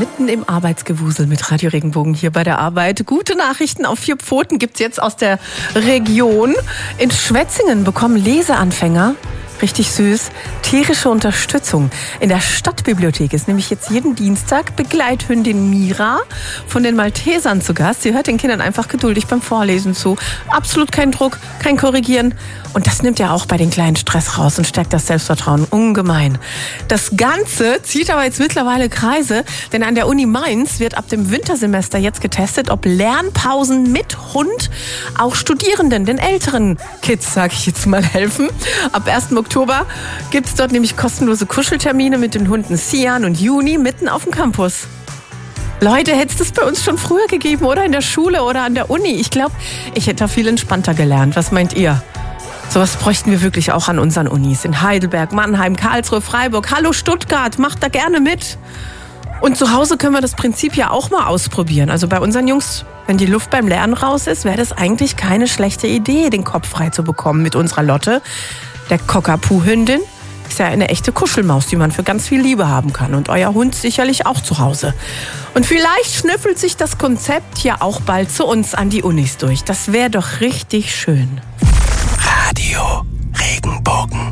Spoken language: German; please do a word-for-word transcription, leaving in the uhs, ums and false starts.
mitten im Arbeitsgewusel mit Radio Regenbogen hier bei der Arbeit. Gute Nachrichten auf vier Pfoten gibt's jetzt aus der Region. In Schwetzingen bekommen Leseanfänger, richtig süß, tierische Unterstützung. In der Stadtbibliothek ist nämlich jetzt jeden Dienstag Begleithündin Mira von den Maltesern zu Gast. Sie hört den Kindern einfach geduldig beim Vorlesen zu. Absolut kein Druck, kein Korrigieren. Und das nimmt ja auch bei den kleinen Stress raus und stärkt das Selbstvertrauen ungemein. Das Ganze zieht aber jetzt mittlerweile Kreise, denn an der Uni Mainz wird ab dem Wintersemester jetzt getestet, ob Lernpausen mit Hund auch Studierenden, den älteren Kids, sag ich jetzt mal, helfen. Ab ersten Oktober gibt es dort nämlich kostenlose Kuscheltermine mit den Hunden Sian und Juni mitten auf dem Campus. Leute, hätte es das bei uns schon früher gegeben oder in der Schule oder an der Uni? Ich glaube, ich hätte da viel entspannter gelernt. Was meint ihr? Sowas bräuchten wir wirklich auch an unseren Unis. In Heidelberg, Mannheim, Karlsruhe, Freiburg. Hallo Stuttgart, macht da gerne mit. Und zu Hause können wir das Prinzip ja auch mal ausprobieren. Also bei unseren Jungs, wenn die Luft beim Lernen raus ist, wäre das eigentlich keine schlechte Idee, den Kopf frei zu bekommen mit unserer Lotte. Der Cockapoo-Hündin ist ja eine echte Kuschelmaus, die man für ganz viel Liebe haben kann. Und euer Hund sicherlich auch zu Hause. Und vielleicht schnüffelt sich das Konzept ja auch bald zu uns an die Unis durch. Das wäre doch richtig schön. Radio Regenbogen.